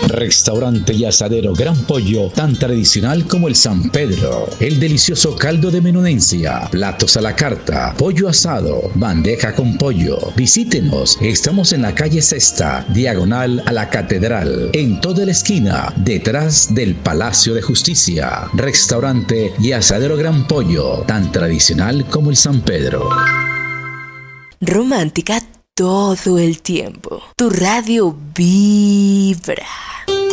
Restaurante y asadero Gran Pollo, tan tradicional como el San Pedro. El delicioso caldo de menudencia, platos a la carta, pollo asado, bandeja con pollo. Visítenos, estamos en la calle Sexta, diagonal a la Catedral, en toda la esquina, detrás del Palacio de Justicia. Restaurante y asadero Gran Pollo, tan tradicional como el San Pedro. Romántica todo el tiempo. Tu radio vibra.